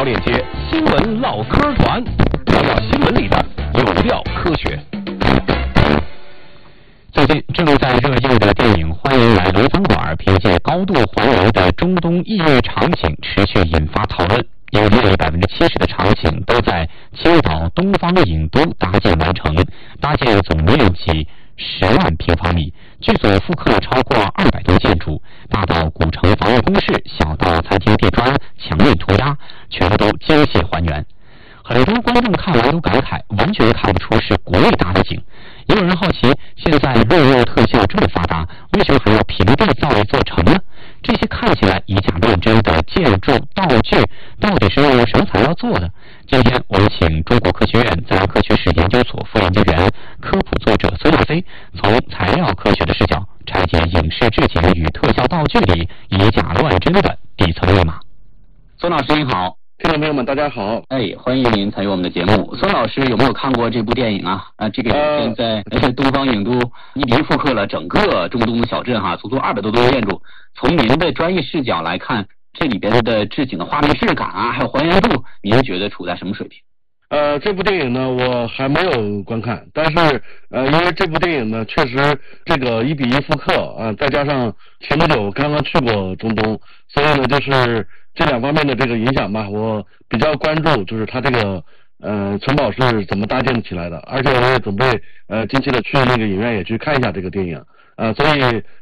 链接新闻唠嗑团，聊聊新闻里的有料科学。 最近正在热映的电影《欢迎来龙餐馆》凭借高度还原的中东异域场景持续引发讨论，有约70%的场景都在青岛东方影都搭建完成，搭建总面积10万平方米，剧组复刻了超过200多建筑，大到古城防御工事，小到餐厅地砖、墙面涂鸦，全都精细还原。很多观众看完都感慨，完全看不出是国内搭的景。也有人好奇，现在肉肉特效这么发达，为什么还要平地造一座城呢？这些看起来以假乱真的建筑道具，到底是用什么材料做的？今天我们请中国科学院自然科学史研究所副研究员、科普作者孙亚飞，从材料科学的视角拆解影视置景与特效道具里以假乱真的底层密码。孙老师您好。 听众朋友们，大家好！ 欢迎您参与我们的节目。孙老师有没有看过这部电影啊？这个影片在东方影都一比一复刻了整个中东小镇足足200多栋建筑。从您的专业视角来看，这里边的置景的画面质感还有还原度，您觉得处在什么水平？ 这部电影呢，我还没有观看，但是因为这部电影呢，确实这个1比1复刻再加上前不久刚刚去过中东，所以呢，就是这两方面的这个影响吧，我比较关注，就是它这个城堡是怎么搭建起来的，而且我也准备近期的去那个影院也去看一下这个电影所以